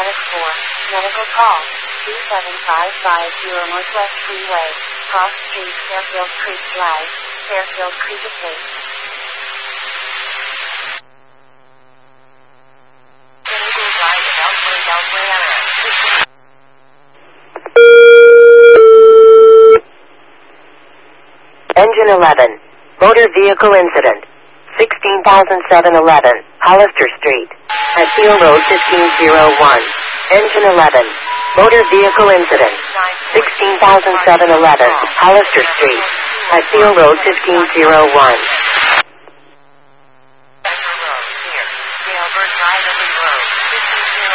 Medic 4, medical call, 27550 Northwest Freeway, Cross Street, Fairfield Creek Drive, Fairfield Creek Estates. Engine 11, motor vehicle incident, 16,711, Hollister Street, at Field Road 1501. Engine 11, motor vehicle incident, 16,711, Hollister Street, at Field Road 1501.